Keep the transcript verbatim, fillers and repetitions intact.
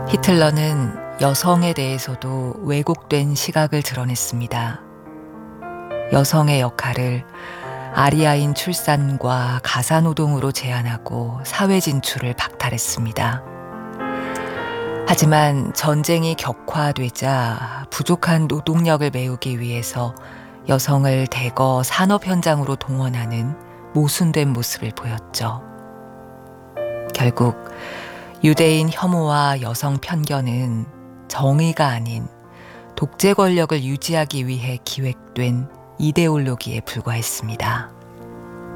히틀러는 여성에 대해서도 왜곡된 시각을 드러냈습니다. 여성의 역할을 아리아인 출산과 가사노동으로 제한하고 사회 진출을 박탈했습니다. 하지만 전쟁이 격화되자 부족한 노동력을 메우기 위해서 여성을 대거 산업 현장으로 동원하는 모순된 모습을 보였죠. 결국 유대인 혐오와 여성 편견은 정의가 아닌 독재 권력을 유지하기 위해 기획된 이데올로기에 불과했습니다.